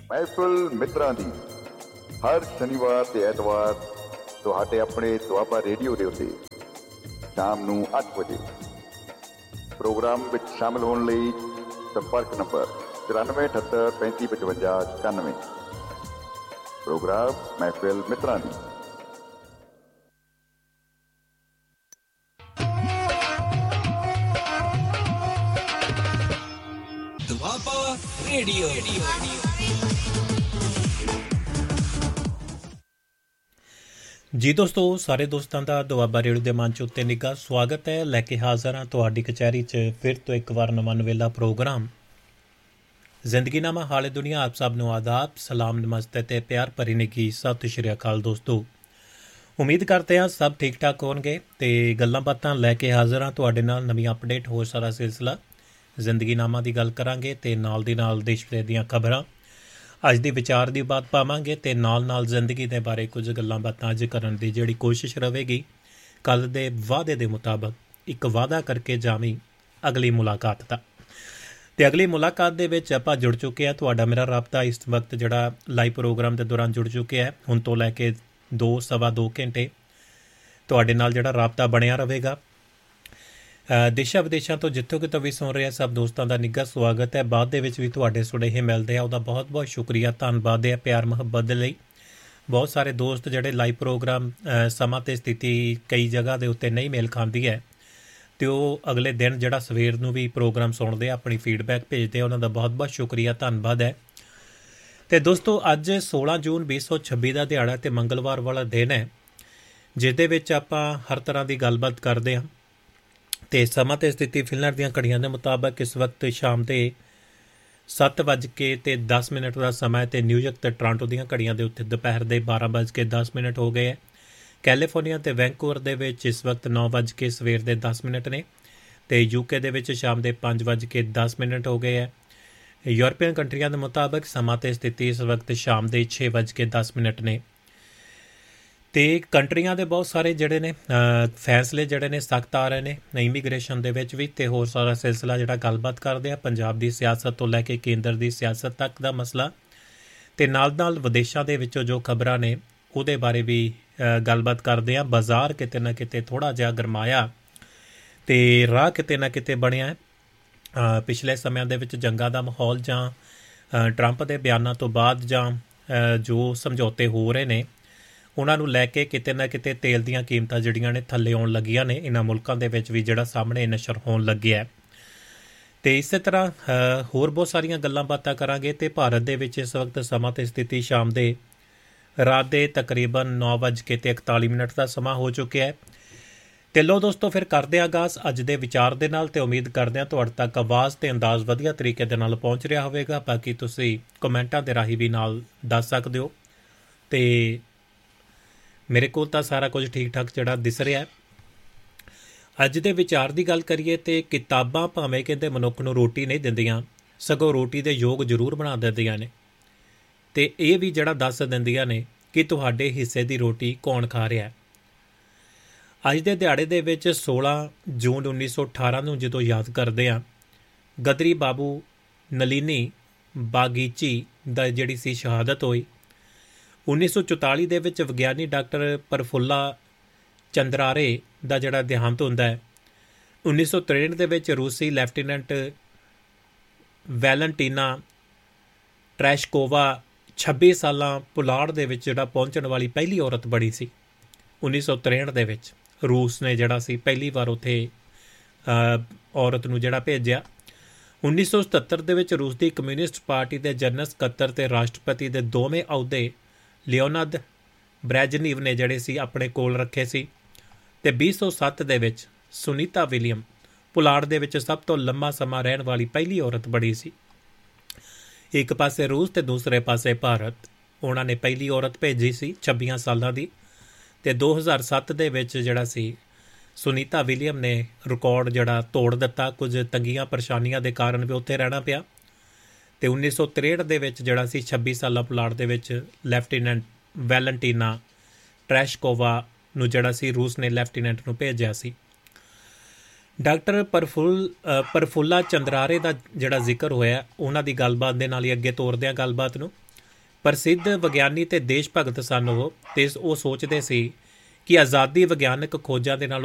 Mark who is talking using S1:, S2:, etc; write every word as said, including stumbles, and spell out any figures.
S1: ਮਹਿਫਿਲ ਮਿੱਤਰਾਂ ਦੀ ਹਰ ਸ਼ਨੀਵਾਰ ਤੇ ਐਤਵਾਰ ਤੁਹਾਡੇ ਆਪਣੇ ਦੁਆਬਾ ਰੇਡੀਓ ਦੇ ਉੱਤੇ ਸ਼ਾਮ ਨੂੰ ਅੱਠ ਵਜੇ। ਪ੍ਰੋਗਰਾਮ ਵਿੱਚ ਸ਼ਾਮਲ ਹੋਣ ਲਈ ਸੰਪਰਕ ਨੰਬਰ ਚੁਰਾਨਵੇਂ ਅਠੱਤਰ ਪੈਂਤੀ ਪਚਵੰਜਾ ਇਕਾਨਵੇਂ। ਪ੍ਰੋਗਰਾਮ ਮਹਿਫਿਲ ਮਿੱਤਰਾਂ ਦੀ।
S2: ਦੁਆਬਾ ਰੇਡੀਓ।
S3: ਜੀ ਦੋਸਤੋ, ਸਾਰੇ ਦੋਸਤਾਂ ਦਾ ਦੁਆਬਾ ਰੇਡੀਓ ਦੇ ਮੰਚ ਉੱਤੇ ਨਿੱਘਾ ਸਵਾਗਤ ਹੈ। ਲੈ ਕੇ ਹਾਜ਼ਰ ਹਾਂ ਤੁਹਾਡੀ ਕਚਹਿਰੀ 'ਚ ਫਿਰ ਤੋਂ ਇੱਕ ਵਾਰ ਨਵਾਂ ਨਵੇਲਾ ਪ੍ਰੋਗਰਾਮ ਜ਼ਿੰਦਗੀਨਾਮਾ ਹਾਲੇ ਦੁਨੀਆ। ਆਪ ਸਭ ਨੂੰ ਆਦਾਬ, ਸਲਾਮ, ਨਮਸਤੇ ਤੇ ਪਿਆਰ ਭਰੀ ਨਿੱਘੀ ਸਤਿ ਸ਼੍ਰੀ ਅਕਾਲ। ਦੋਸਤੋ, ਉਮੀਦ ਕਰਦੇ ਹਾਂ ਸਭ ਠੀਕ ਠਾਕ ਹੋਣਗੇ ਤੇ ਗੱਲਾਂ ਬਾਤਾਂ ਲੈ ਕੇ ਹਾਜ਼ਰ ਹਾਂ ਤੁਹਾਡੇ ਨਾਲ। ਨਵੀਂ ਅਪਡੇਟ ਹੋ ਸਾਰਾ ਸਿਲਸਿਲਾ ਜ਼ਿੰਦਗੀਨਾਮਾ ਦੀ ਗੱਲ ਕਰਾਂਗੇ ਤੇ ਨਾਲ ਦੀ ਨਾਲ ਦੇਸ਼ ਵਿਦੇਸ਼ ਦੀਆਂ ਖਬਰਾਂ, ਅੱਜ ਦੀ ਵਿਚਾਰ ਦੀ ਬਾਤ ਪਾਵਾਂਗੇ ਤੇ ਨਾਲ ਨਾਲ ਜ਼ਿੰਦਗੀ ਦੇ ਬਾਰੇ ਕੁਝ ਗੱਲਾਂ ਬਾਤਾਂ ਅੱਜ ਕਰਨ ਦੀ ਜਿਹੜੀ ਕੋਸ਼ਿਸ਼ ਰਹੇਗੀ। ਕੱਲ੍ਹ ਦੇ ਵਾਅਦੇ ਦੇ ਮੁਤਾਬਕ ਇੱਕ ਵਾਅਦਾ ਕਰਕੇ ਜਾਵੀਂ ਅਗਲੀ ਮੁਲਾਕਾਤ ਦਾ। ਅਤੇ ਅਗਲੀ ਮੁਲਾਕਾਤ ਦੇ ਵਿੱਚ ਆਪਾਂ ਜੁੜ ਚੁੱਕੇ ਹਾਂ। ਤੁਹਾਡਾ ਮੇਰਾ ਰਾਬਤਾ ਇਸ ਵਕਤ ਜਿਹੜਾ ਲਾਈਵ ਪ੍ਰੋਗਰਾਮ ਦੇ ਦੌਰਾਨ ਜੁੜ ਚੁੱਕਿਆ ਹੈ। ਹੁਣ ਤੋਂ ਲੈ ਕੇ ਦੋ ਸਵਾ ਦੋ ਘੰਟੇ ਤੁਹਾਡੇ ਨਾਲ ਜਿਹੜਾ ਰਾਬਤਾ ਬਣਿਆ ਰਹੇਗਾ। ਦੇਸ਼ਾਂ ਵਿਦੇਸ਼ਾਂ ਤੋਂ ਜਿੱਥੋਂ ਕਿਤੋਂ ਵੀ ਸੁਣ ਰਿਹਾ ਸਭ ਦੋਸਤਾਂ ਦਾ ਨਿੱਘਾ ਸਵਾਗਤ ਹੈ। ਬਾਅਦ ਦੇ ਵਿੱਚ ਵੀ ਤੁਹਾਡੇ ਸੁਨੇਹੇ ਮਿਲਦੇ ਆ, ਉਹਦਾ ਬਹੁਤ ਬਹੁਤ ਸ਼ੁਕਰੀਆ, ਧੰਨਵਾਦ ਹੈ ਪਿਆਰ ਮੁਹੱਬਤ ਦੇ ਲਈ। ਬਹੁਤ ਸਾਰੇ ਦੋਸਤ ਜਿਹੜੇ ਲਾਈਵ ਪ੍ਰੋਗਰਾਮ ਸਮਾਂ ਅਤੇ ਸਥਿਤੀ ਕਈ ਜਗ੍ਹਾ ਦੇ ਉੱਤੇ ਨਹੀਂ ਮੇਲ ਖਾਂਦੀ ਹੈ ਅਤੇ ਉਹ ਅਗਲੇ ਦਿਨ ਜਿਹੜਾ ਸਵੇਰ ਨੂੰ ਵੀ ਪ੍ਰੋਗਰਾਮ ਸੁਣਦੇ ਆ, ਆਪਣੀ ਫੀਡਬੈਕ ਭੇਜਦੇ ਆ, ਉਹਨਾਂ ਦਾ ਬਹੁਤ ਬਹੁਤ ਸ਼ੁਕਰੀਆ, ਧੰਨਵਾਦ ਹੈ। ਅਤੇ ਦੋਸਤੋ, ਅੱਜ ਸੋਲਾਂ ਜੂਨ ਵੀਹ ਸੌ ਛੱਬੀ ਦਾ ਦਿਹਾੜਾ ਅਤੇ ਮੰਗਲਵਾਰ ਵਾਲਾ ਦਿਨ ਹੈ, ਜਿਹਦੇ ਵਿੱਚ ਆਪਾਂ ਹਰ ਤਰ੍ਹਾਂ ਦੀ ਗੱਲਬਾਤ ਕਰਦੇ ਹਾਂ। ਅਤੇ ਸਮਾਂ ਅਤੇ ਸਥਿਤੀ ਫਿਲਹਾਲ ਦੀਆਂ ਘੜੀਆਂ ਦੇ ਮੁਤਾਬਕ ਇਸ ਵਕਤ ਸ਼ਾਮ ਦੇ ਸੱਤ ਵੱਜ ਕੇ ਅਤੇ ਦਸ ਮਿੰਟ ਦਾ ਸਮਾਂ ਅਤੇ ਨਿਊਯਾਰਕ ਅਤੇ ਟੋਰਾਂਟੋ ਦੀਆਂ ਘੜੀਆਂ ਦੇ ਉੱਤੇ ਦੁਪਹਿਰ ਦੇ ਬਾਰਾਂ ਵੱਜ ਕੇ ਦਸ ਮਿੰਟ ਹੋ ਗਏ ਹੈ। ਕੈਲੀਫੋਰਨੀਆ ਅਤੇ ਵੈਨਕੂਵਰ ਦੇ ਵਿੱਚ ਇਸ ਵਕਤ ਨੌ ਵੱਜ ਕੇ ਸਵੇਰ ਦੇ ਦਸ ਮਿੰਟ ਨੇ ਅਤੇ ਯੂਕੇ ਦੇ ਵਿੱਚ ਸ਼ਾਮ ਦੇ ਪੰਜ ਵੱਜ ਕੇ ਦਸ ਮਿੰਟ ਹੋ ਗਏ ਹੈ। ਯੂਰਪੀਅਨ ਕੰਟਰੀਆਂ ਦੇ ਮੁਤਾਬਕ ਸਮਾਂ ਅਤੇ ਸਥਿਤੀ ਇਸ ਵਕਤ ਸ਼ਾਮ ਦੇ ਛੇ ਵੱਜ ਕੇ ਦਸ ਮਿੰਟ ਨੇ। ਅਤੇ ਕੰਟਰੀਆਂ ਦੇ ਬਹੁਤ ਸਾਰੇ ਜਿਹੜੇ ਨੇ ਫੈਸਲੇ ਜਿਹੜੇ ਨੇ ਸਖਤ ਆ ਰਹੇ ਨੇ ਇਮੀਗ੍ਰੇਸ਼ਨ ਦੇ ਵਿੱਚ ਵੀ, ਅਤੇ ਹੋਰ ਸਾਰਾ ਸਿਲਸਿਲਾ ਜਿਹੜਾ ਗੱਲਬਾਤ ਕਰਦੇ ਆ ਪੰਜਾਬ ਦੀ ਸਿਆਸਤ ਤੋਂ ਲੈ ਕੇ ਕੇਂਦਰ ਦੀ ਸਿਆਸਤ ਤੱਕ ਦਾ ਮਸਲਾ, ਅਤੇ ਨਾਲ ਨਾਲ ਵਿਦੇਸ਼ਾਂ ਦੇ ਵਿੱਚੋਂ ਜੋ ਖਬਰਾਂ ਨੇ ਉਹਦੇ ਬਾਰੇ ਵੀ ਗੱਲਬਾਤ ਕਰਦੇ ਹਾਂ। ਬਾਜ਼ਾਰ ਕਿਤੇ ਨਾ ਕਿਤੇ ਥੋੜ੍ਹਾ ਜਿਹਾ ਗਰਮਾਇਆ ਅਤੇ ਰਾਹ ਕਿਤੇ ਨਾ ਕਿਤੇ ਬਣਿਆ। ਪਿਛਲੇ ਸਮਿਆਂ ਦੇ ਵਿੱਚ ਜੰਗਾਂ ਦਾ ਮਾਹੌਲ ਜਾਂ ਟਰੰਪ ਦੇ ਬਿਆਨਾਂ ਤੋਂ ਬਾਅਦ ਜਾਂ ਜੋ ਸਮਝੌਤੇ ਹੋ ਰਹੇ ਨੇ ਉਹਨਾਂ ਨੂੰ ਲੈ ਕੇ ਕਿਤੇ ਨਾ ਕਿਤੇ ਤੇਲ ਦੀਆਂ ਕੀਮਤਾਂ ਜਿਹੜੀਆਂ ਨੇ ਥੱਲੇ ਆਉਣ ਲੱਗੀਆਂ ਨੇ। ਇਹਨਾਂ ਮੁਲਕਾਂ ਦੇ ਵਿੱਚ ਵੀ ਜਿਹੜਾ ਸਾਹਮਣੇ ਨਸ਼ਰ ਹੋਣ ਲੱਗਿਆ ਅਤੇ ਇਸੇ ਤਰ੍ਹਾਂ ਹੋਰ ਬਹੁਤ ਸਾਰੀਆਂ ਗੱਲਾਂ ਬਾਤਾਂ ਕਰਾਂਗੇ। ਅਤੇ ਭਾਰਤ ਦੇ ਵਿੱਚ ਇਸ ਵਕਤ ਸਮਾਂ ਅਤੇ ਸਥਿਤੀ ਸ਼ਾਮ ਦੇ ਰਾਤ ਦੇ ਤਕਰੀਬਨ ਨੌ ਵੱਜ ਕੇ ਅਤੇ ਇਕਤਾਲੀ ਮਿੰਟ ਦਾ ਸਮਾਂ ਹੋ ਚੁੱਕਿਆ ਹੈ। ਅਤੇ ਲਓ ਦੋਸਤੋ, ਫਿਰ ਕਰਦੇ ਹਾਂ ਆਗਾਜ਼ ਅੱਜ ਦੇ ਵਿਚਾਰ ਦੇ ਨਾਲ, ਅਤੇ ਉਮੀਦ ਕਰਦੇ ਹਾਂ ਤੁਹਾਡੇ ਤੱਕ ਆਵਾਜ਼ ਅਤੇ ਅੰਦਾਜ਼ ਵਧੀਆ ਤਰੀਕੇ ਦੇ ਨਾਲ ਪਹੁੰਚ ਰਿਹਾ ਹੋਵੇਗਾ। ਬਾਕੀ ਤੁਸੀਂ ਕਮੈਂਟਾਂ ਦੇ ਰਾਹੀਂ ਵੀ ਨਾਲ ਦੱਸ ਸਕਦੇ ਹੋ। ਅਤੇ ਮੇਰੇ ਕੋਲ ਤਾਂ ਸਾਰਾ ਕੁਝ ਠੀਕ ਠਾਕ ਜਿਹੜਾ ਦਿਸ ਰਿਹਾ ਹੈ। ਅੱਜ ਦੇ ਵਿਚਾਰ ਦੀ ਗੱਲ ਕਰੀਏ ਤਾਂ ਕਿਤਾਬਾਂ ਭਾਵੇਂ ਕਹਿੰਦੇ ਮਨੁੱਖ ਨੂੰ ਰੋਟੀ ਨਹੀਂ ਦਿੰਦੀਆਂ, ਸਗੋਂ ਰੋਟੀ ਦੇ ਯੋਗ ਜ਼ਰੂਰ ਬਣਾ ਦਿੰਦੀਆਂ ਨੇ, ਅਤੇ ਇਹ ਵੀ ਜਿਹੜਾ ਦੱਸ ਦਿੰਦੀਆਂ ਨੇ ਕਿ ਤੁਹਾਡੇ ਹਿੱਸੇ ਦੀ ਰੋਟੀ ਕੌਣ ਖਾ ਰਿਹਾ। ਅੱਜ ਦੇ ਦਿਹਾੜੇ ਦੇ ਵਿੱਚ ਸੋਲਾਂ ਜੂਨ ਉੱਨੀ ਸੌ ਅਠਾਰਾਂ ਨੂੰ ਜਦੋਂ ਯਾਦ ਕਰਦੇ ਹਾਂ, ਗਦਰੀ ਬਾਬੂ ਨਲਿਨੀ ਬਾਗੀਚੀ ਦਾ ਜਿਹੜੀ ਸੀ ਸ਼ਹਾਦਤ ਹੋਈ। ਉੱਨੀ ਸੌ ਚੁਤਾਲੀ ਦੇ ਵਿੱਚ ਵਿਗਿਆਨੀ ਡਾਕਟਰ ਪ੍ਰਫੁੱਲਾ ਚੰਦਰਾਰੇ ਦਾ ਜਿਹੜਾ ਦੇਹਾਂਤ ਹੁੰਦਾ ਹੈ। ਉੱਨੀ ਸੌ ਤਰੇਂਹਠ ਦੇ ਵਿੱਚ ਰੂਸੀ ਲੈਫਟੀਨੈਂਟ ਵੈਲੈਂਟੀਨਾ ਟਰੈਸ਼ਕੋਵਾ ਛੱਬੀ ਸਾਲਾਂ ਪੁਲਾੜ ਦੇ ਵਿੱਚ ਜਿਹੜਾ ਪਹੁੰਚਣ ਵਾਲੀ ਪਹਿਲੀ ਔਰਤ ਬਣੀ ਸੀ। ਉੱਨੀ ਸੌ ਤਰੇਂਹਠ ਦੇ ਵਿੱਚ ਰੂਸ ਨੇ ਜਿਹੜਾ ਸੀ ਪਹਿਲੀ ਵਾਰ ਉੱਥੇ ਔਰਤ ਨੂੰ ਜਿਹੜਾ ਭੇਜਿਆ। ਉੱਨੀ ਸੌ ਸਤੱਤਰ ਦੇ ਵਿੱਚ ਰੂਸ ਦੀ ਕਮਿਊਨਿਸਟ ਪਾਰਟੀ ਦੇ ਜਨਰਲ ਸਕੱਤਰ ਅਤੇ ਰਾਸ਼ਟਰਪਤੀ ਦੇ ਦੋਵੇਂ ਅਹੁਦੇ ਲਿਓਨਦ ਬ੍ਰੈਜਨੀਵ ਨੇ ਜਿਹੜੇ ਸੀ ਆਪਣੇ ਕੋਲ ਰੱਖੇ ਸੀ। ਅਤੇ ਵੀਹ ਸੌ ਸੱਤ ਦੇ ਵਿੱਚ ਸੁਨੀਤਾ ਵਿਲੀਅਮ ਪੁਲਾੜ ਦੇ ਵਿੱਚ ਸਭ ਤੋਂ ਲੰਮਾ ਸਮਾਂ ਰਹਿਣ ਵਾਲੀ ਪਹਿਲੀ ਔਰਤ ਬਣੀ ਸੀ। ਇੱਕ ਪਾਸੇ ਰੂਸ ਅਤੇ ਦੂਸਰੇ ਪਾਸੇ ਭਾਰਤ, ਉਹਨਾਂ ਨੇ ਪਹਿਲੀ ਔਰਤ ਭੇਜੀ ਸੀ ਛੱਬੀਆਂ ਸਾਲਾਂ ਦੀ। ਅਤੇ ਦੋ ਹਜ਼ਾਰ ਸੱਤ ਦੇ ਵਿੱਚ ਜਿਹੜਾ ਸੀ ਸੁਨੀਤਾ ਵਿਲੀਅਮ ਨੇ ਰਿਕਾਰਡ ਜਿਹੜਾ ਤੋੜ ਦਿੱਤਾ। ਕੁਝ ਤੰਗੀਆਂ ਪਰੇਸ਼ਾਨੀਆਂ ਦੇ ਕਾਰਨ ਵੀ ਉੱਥੇ ਰਹਿਣਾ ਪਿਆ। ਅਤੇ ਉੱਨੀ ਸੌ ਤਰੇਂਹਠ ਦੇ ਵਿੱਚ ਜਿਹੜਾ ਸੀ ਛੱਬੀ ਸਾਲਾ ਪੁਲਾੜ ਦੇ ਵਿੱਚ ਲੈਫਟੀਨੈਂਟ ਵੈਲੈਂਟੀਨਾ ਟਰੈਸ਼ਕੋਵਾ ਨੂੰ ਜਿਹੜਾ ਸੀ ਰੂਸ ਨੇ ਲੈਫਟੀਨੈਂਟ ਨੂੰ ਭੇਜਿਆ ਸੀ। ਡਾਕਟਰ ਪ੍ਰਫੁੱਲ ਪ੍ਰਫੁੱਲਾ ਚੰਦਰਾਰੇ ਦਾ ਜਿਹੜਾ ਜ਼ਿਕਰ ਹੋਇਆ, ਉਹਨਾਂ ਦੀ ਗੱਲਬਾਤ ਦੇ ਨਾਲ ਹੀ ਅੱਗੇ ਤੋਰਦੇ ਹਾਂ ਗੱਲਬਾਤ ਨੂੰ। ਪ੍ਰਸਿੱਧ ਵਿਗਿਆਨੀ ਅਤੇ ਦੇਸ਼ ਭਗਤ ਸਨ ਉਹ, ਅਤੇ ਉਹ ਸੋਚਦੇ ਸੀ ਕਿ ਆਜ਼ਾਦੀ ਵਿਗਿਆਨਕ ਖੋਜਾਂ ਦੇ ਨਾਲੋਂ